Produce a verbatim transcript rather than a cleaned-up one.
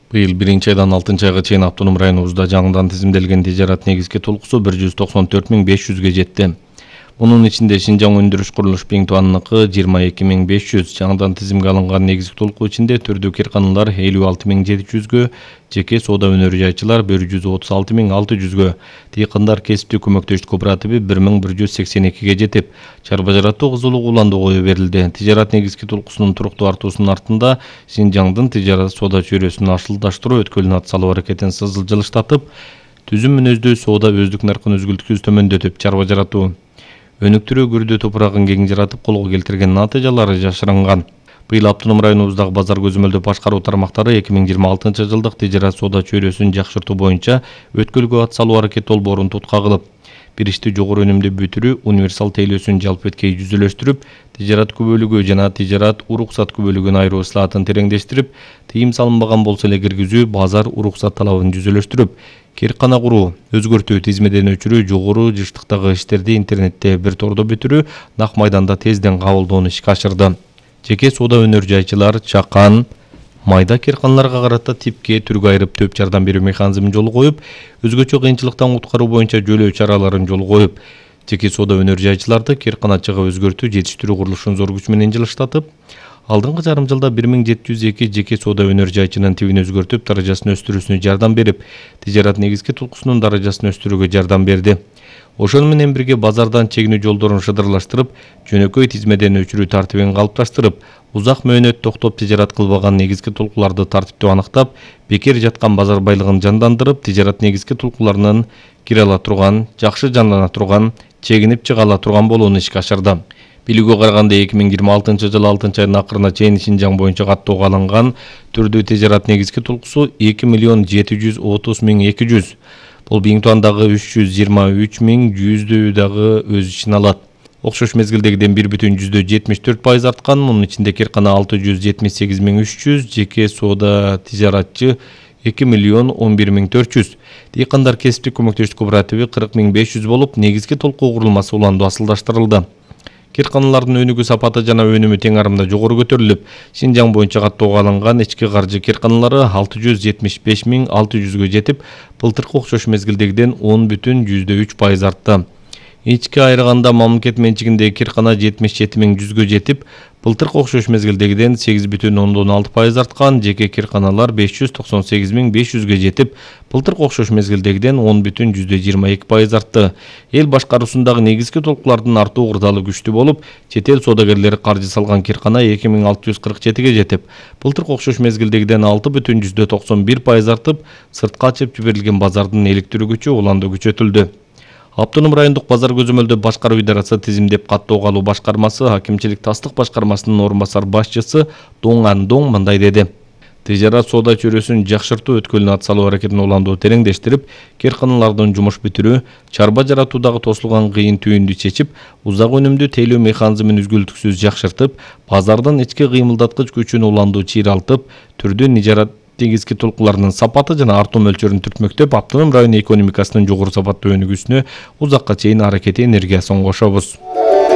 Быйыл биринчи айдан алтынчы айга чейин автоном районубузда жаңыдан тизимделген тижарат негизги толкусу бир жүз токсон төрт миң беш жүзгө жетти. Мунун ичинде Шинжаң өндүрүш курулуш Биңтуаныныкы жыйырма эки миң беш жүз, жаңыдан тизимге алынган негизги толуку ичинде түрдүү кирканалар элүү алты миң жети жүзгө, жеке соода өнөр жайчылар бир жүз отуз алты миң алты жүзгө, дыйкандар кесиптик көмөктөштүк кооперативи бир миң бир жүз сексен экиге жетип, чарба жаратуу кызылуу уландууга берилди. Тижарат негизги толкусунун туруктуу артуусунун артында Шинжаңдын тижарат соода чөйрөсүн ашылдаштыруу өткөлүнө атсалуу аракетин жылыштатып, түзүм мүнөздүү соода өздүк наркын үзгүлтүксүз төмөндөтүп, чарба жаратуу өнүктүрүү күрдүү топурагын кең жаратып колго келтирген натыйжалары жашырынган. Быйыл автоном районубуздагы базар көзөмөлдөө башкаруу тармактары эки миң жыйырма алтынчы жылдык тижарат соода чөйрөсүн жакшыртуу боюнча өткөлгө атсалуу аракет долбоорун тутка кылып, бир ишти жогору өнүмдүү бүтүрүү универсал тейлөөсүн жалпы эткей жүзөлөштүрүп, тижарат күбөлүгү жана тижарат уруксат күбөлүгүн айыруу ысылатын тереңдештирип, тыйым салынбаган болсо эле киргизүү, базар уруксат талабын жүзөлөштүрүп, киркана куруу, өзгөртүү, тизмеден өчүрүү, жогору жыштыктагы иштерди интернетте бир тордо бүтүрүү, нак майданда тезден кабылдоону ишке ашырды. Жеке соода өнөр жайчылар чакан, майда кирканаларга карата типке түргө айырып төп жардам берүү механизмин жолу коюп, өзгөчө кыйынчылыктан куткаруу боюнча жөлөө чараларын жолу коюп, жеке соода өнөр жайчыларды кирканачыга өзгөртүү, жетиштирүү курулушун зор күч менен жылыштатып, алдыңкы жарым жылда бир миң жети жүз эки жеке соода өнөр жайчынын тибин өзгөртүп, даражасын өстүрүүсүнө жардам берип, тижарат негизги толкусунун даражасын өстүрүүгө жардам берди. Ошону менен бирге базардан чегинүү жолдорун шыдырлаштырып, жөнөкөй тизмеден өчүрүү тартибин калыпташтырып, узак мөөнөт токтоп тижарат кылбаган негизги толкуларды тартиптүү аныктап, бекер жаткан базар байлыгын жандандырып, тижарат негизги толкуларынын кире ала турган, жакшы жандана турган, чегинип чыга ала турган болууну ишке ашырды. Билүүгө караганда эки миң жыйырма алтынчы жылы алтынчы айдын акырына чейин Шинжаң боюнча каттоого алынган түрдүү тижарат негизги толкусу эки миллион жети жүз отуз миң эки жүз. Бул Биңтуандагы үч жүз жыйырма үч миң жүздүү дагы өз ичине алат. Окшош мезгилдегиден бир бүтүн жүздөн жетимиш төрт пайыз арткан, мунун ичинде киркана алты жүз жетимиш сегиз миң үч жүз, жеке соода тижаратчы эки миллион он бир миң төрт жүз. Дыйкандар кесиптик көмөктөштүк кооперативи кырк миң беш жүз болуп, негизги толкуу курулмасы уландуу асылдаштырылды. Кирканалардын өнүгүү сапаты жана өнүмү тең арымда жогору көтөрүлүп, Шинжаң боюнча каттоого алынган ички каржы кирканалары алты жүз жетимиш беш миң алты жүзгө жетип, былтыркы окшош мезгилдегиден он бүтүн жүздөн үч пайыз артты. Ички айырганда мамлекет менчигиндеги киркана жетимиш жети миң жүзгө жетип, былтыркы окшош мезгилдегиден сегиз бүтүн ондон алты пайыз арткан, жеке кирканалар беш жүз токсон сегиз миң беш жүзгө жетип, былтыркы окшош мезгилдегиден он бүтүн жүздөн жыйырма эки пайыз артты. Эл башкаруусундагы негизги толкулардын артуу кырдаалы күчтүү болуп, чет эл соодагерлери каржы салган киркана эки миң алты жүз кырк жетиге жетип, былтыркы окшош мезгилдегиден алты бүтүн жүздөн токсон бир пайыз артып, сыртка ачып жиберилген базардын электирүү күчү уланды күчөтүлдү. Автоном райондук базар көзөмөлдөө башкаруу идарасы тизимдеп каттоого алуу башкармасы Акимчилик тастык башкармасынын орун басар башчысы Доң Андоң мындай деди. Тижарат соода чөйрөсүн жакшыртуу өткөлүнө атсалуу аракетин уландуу тереңдештирип, кирканалардын жумуш бүтүрүү, чарба жаратуудагы тосулган кыйын түйүндү чечип, узак өнүмдүү тейлөө механизмин үзгүлтүксүз жакшыртып, базардын ички кыймылдаткыч күчүн уландуу чыйралтып, түрдүү тижарат негизги толкуларынын сапаты жана артуу мөлчөрүн түртмөктөп, автоном район экономикасынын жогору сапаттуу өнүгүүсүнө узакка чейин аракети энергиясын кошобуз.